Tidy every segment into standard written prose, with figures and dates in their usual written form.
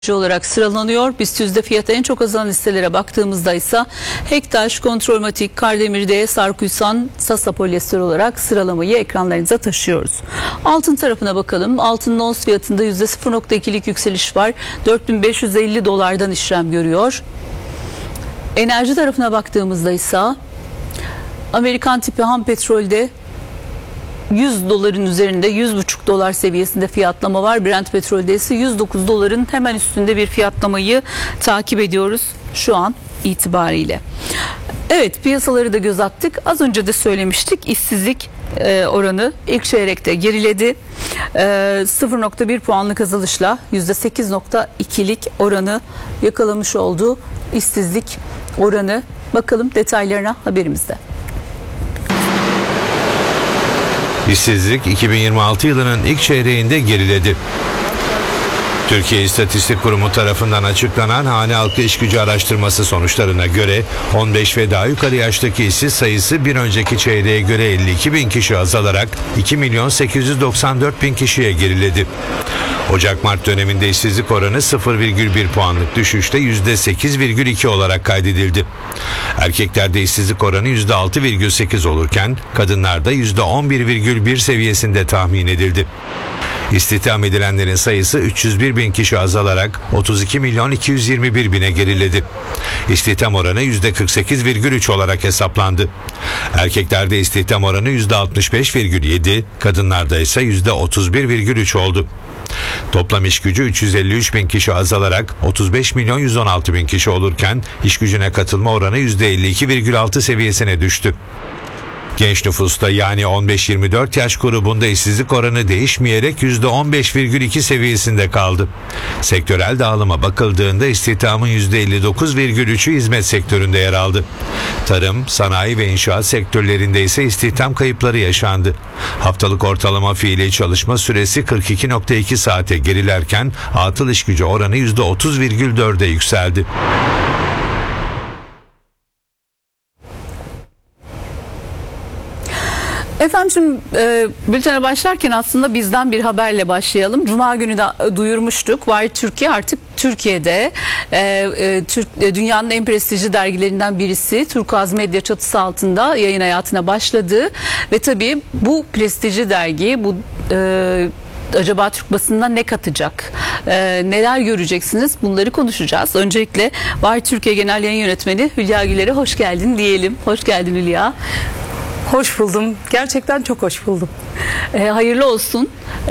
olarak sıralanıyor. BIST fiyatı en çok azalan listelere baktığımızda ise Hektaş, Kontrolmatik, Kardemir'de, Sarkuysan, Sasa Polyester olarak sıralamayı ekranlarınıza taşıyoruz. Altın tarafına bakalım. Altının ons fiyatında %0.2'lik yükseliş var. 4550 dolardan işlem görüyor. Enerji tarafına baktığımızda ise Amerikan tipi ham petrolde 100 doların üzerinde 100,5 dolar seviyesinde fiyatlama var. Brent petrolde ise 109 doların hemen üstünde bir fiyatlamayı takip ediyoruz şu an itibariyle. Evet, piyasaları da göz attık. Az önce de söylemiştik, işsizlik oranı ilk çeyrekte geriledi. 0.1 puanlık azalışla %8.2'lik oranı yakalamış oldu işsizlik oranı. Bakalım detaylarına haberimizde. İşsizlik 2026 yılının ilk çeyreğinde geriledi. Türkiye İstatistik Kurumu tarafından açıklanan hane halkı iş gücü araştırması sonuçlarına göre 15 ve daha yukarı yaştaki işsiz sayısı bir önceki çeyreğe göre 52 bin kişi azalarak 2.894.000 kişiye geriledi. Ocak-Mart döneminde işsizlik oranı 0,1 puanlık düşüşte %8,2 olarak kaydedildi. Erkeklerde işsizlik oranı %6,8 olurken kadınlarda %11,1 seviyesinde tahmin edildi. İstihdam edilenlerin sayısı 301 bin kişi azalarak 32.221 bine geriledi. İstihdam oranı %48,3 olarak hesaplandı. Erkeklerde istihdam oranı %65,7, kadınlarda ise %31,3 oldu. Toplam iş gücü 353 bin kişi azalarak 35.116.000 kişi olurken iş gücüne katılma oranı %52,6 seviyesine düştü. Genç nüfusta yani 15-24 yaş grubunda işsizlik oranı değişmeyerek %15,2 seviyesinde kaldı. Sektörel dağılıma bakıldığında istihdamın %59,3'ü hizmet sektöründe yer aldı. Tarım, sanayi ve inşaat sektörlerinde ise istihdam kayıpları yaşandı. Haftalık ortalama fiili çalışma süresi 42,2 saate gerilerken atıl iş gücü oranı %30,4'e yükseldi. Efendim şimdi bültene başlarken aslında bizden bir haberle başlayalım. Cuma günü de duyurmuştuk. Wired Türkiye artık Türkiye'de dünyanın en prestijli dergilerinden birisi Turkuaz Medya çatısı altında yayın hayatına başladı. Ve tabii bu prestijli dergi acaba Türk basınına ne katacak? Neler göreceksiniz? Bunları konuşacağız. Öncelikle Wired Türkiye Genel Yayın Yönetmeni Hülya Güler'e hoş geldin diyelim. Hoş geldin Hülya. Hoş buldum. Gerçekten çok hoş buldum. Hayırlı olsun.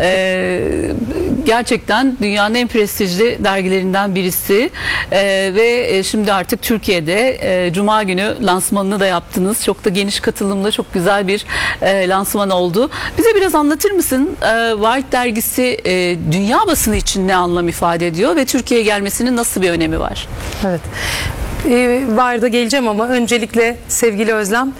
Gerçekten dünyanın en prestijli dergilerinden birisi ve şimdi artık Türkiye'de Cuma günü lansmanını da yaptınız. Çok da geniş katılımlı, çok güzel bir lansman oldu. Bize biraz anlatır mısın? Wired dergisi dünya basını için ne anlam ifade ediyor ve Türkiye'ye gelmesinin nasıl bir önemi var? Evet. Wired'a geleceğim ama öncelikle sevgili Özlem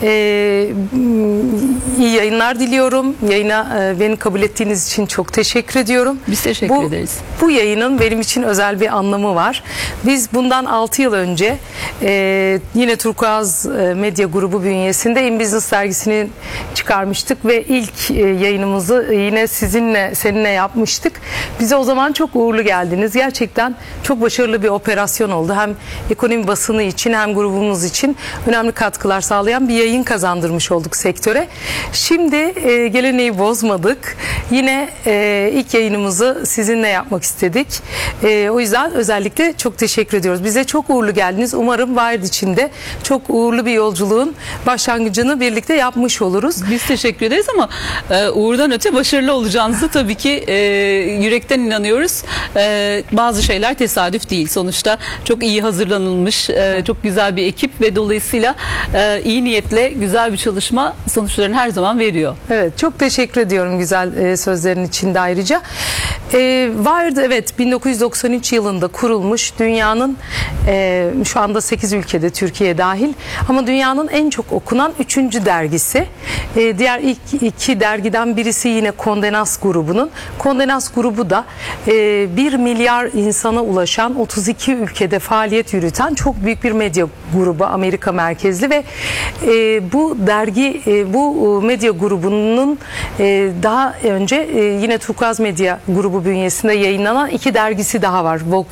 iyi yayınlar diliyorum. Yayına beni kabul ettiğiniz için çok teşekkür ediyorum. Biz teşekkür ederiz. Bu yayının benim için özel bir anlamı var. Biz bundan 6 yıl önce yine Turkuaz Medya Grubu bünyesinde In Business dergisini çıkarmıştık ve ilk yayınımızı yine seninle yapmıştık. Bize o zaman çok uğurlu geldiniz. Gerçekten çok başarılı bir operasyon oldu. Hem ekonomi basını için hem grubumuz için önemli katkılar sağlayan bir yayın kazandırmış olduk sektöre. Şimdi geleneği bozmadık. Yine ilk yayınımızı sizinle yapmak istedik. O yüzden özellikle çok teşekkür ediyoruz. Bize çok uğurlu geldiniz. Umarım Wired için de çok uğurlu bir yolculuğun başlangıcını birlikte yapmış oluruz. Biz teşekkür ederiz ama uğurdan öte başarılı olacağınızı tabii ki yürekten inanıyoruz. Bazı şeyler tesadüf değil. Sonuçta çok iyi hazırlanılmış, çok güzel bir ekip ve dolayısıyla iyi niyetle güzel bir çalışma sonuçlarını her zaman veriyor. Evet, çok teşekkür ediyorum güzel sözlerin için de ayrıca. Wired evet 1993 yılında kurulmuş, dünyanın şu anda 8 ülkede Türkiye dahil ama dünyanın en çok okunan 3. dergisi. Diğer ilk 2 dergiden birisi yine Condé Nast grubunun. Condé Nast grubu da 1 milyar insana ulaşan 32 ülkede faaliyet yürüten yayınlayan çok büyük bir medya grubu, Amerika merkezli ve bu dergi, bu medya grubunun daha önce yine Turkuaz Medya grubu bünyesinde yayınlanan 2 dergisi daha var. Vogue